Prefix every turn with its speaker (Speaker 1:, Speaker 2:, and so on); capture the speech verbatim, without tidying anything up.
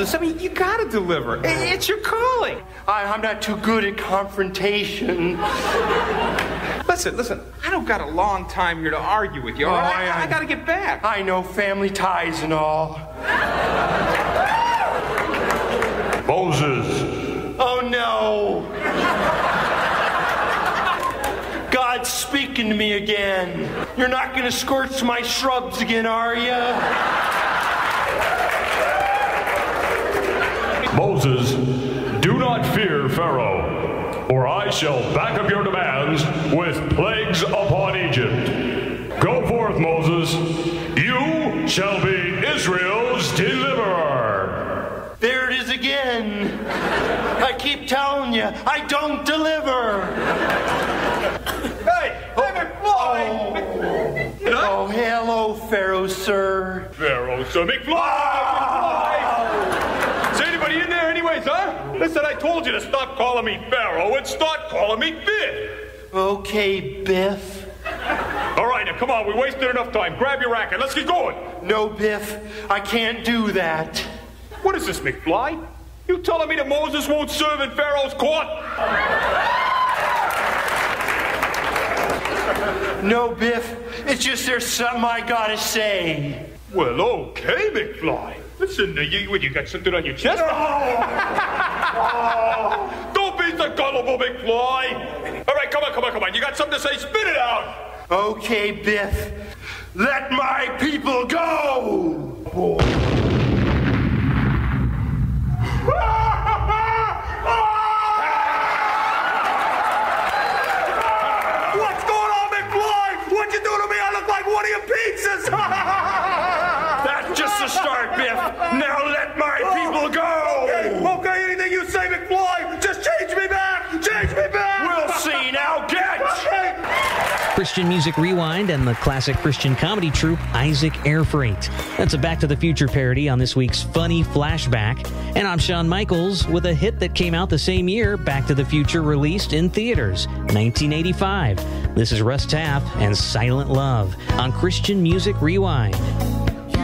Speaker 1: Moses, I mean, you gotta deliver. It's your calling.
Speaker 2: I, I'm not too good at confrontation.
Speaker 1: Listen, listen, I don't got a long time here to argue with you, all
Speaker 2: Oh,
Speaker 1: right?
Speaker 2: I-
Speaker 1: I, I gotta get back.
Speaker 2: I know, family ties and all.
Speaker 3: Moses.
Speaker 2: Oh, no. God's speaking to me again. You're not going to scorch my shrubs again, are you?
Speaker 3: Moses, do not fear Pharaoh, or I shall back up your demands with plagues upon Egypt. Go forth, Moses. You shall be Israel's deliverer.
Speaker 2: There it is again. I keep telling you, I don't deliver.
Speaker 1: Hey, hey, McFly!
Speaker 2: Oh, oh hello, Pharaoh, sir.
Speaker 3: Pharaoh, so McFly!
Speaker 1: Ah!
Speaker 3: Is anybody in there anyways, huh? Listen, I told you to stop calling me Pharaoh and start calling me Biff.
Speaker 2: Okay, Biff.
Speaker 3: All right, now come on, we wasted enough time. Grab your racket, let's get going.
Speaker 2: No, Biff, I can't do that.
Speaker 3: What is this, McFly? You telling me that Moses won't serve in Pharaoh's court?
Speaker 2: No, Biff, it's just there's something I gotta say.
Speaker 3: Well, okay, McFly. Listen, uh, you, what, you got something on your chest?
Speaker 2: Oh.
Speaker 3: Don't be so gullible, McFly. All right, come on, come on, come on. You got something to say? Spit it out.
Speaker 2: Okay, Biff, let my people go. Oh.
Speaker 3: What's going on, McFly? What'd you do to me? I look like one of your pizzas.
Speaker 2: That's just the start, Biff. Now let my people go.
Speaker 3: Okay, okay, anything you say, McFly, just change me back. Change me back.
Speaker 2: We'll see. Now get.
Speaker 3: Okay.
Speaker 4: Christian Music Rewind and the classic Christian comedy troupe Isaac Air Freight. That's a Back to the Future parody on this week's Funny Flashback. And I'm Shawn Michaels with a hit that came out the same year Back to the Future released in theaters, nineteen eighty-five. This is Russ Taff and Silent Love on Christian Music Rewind.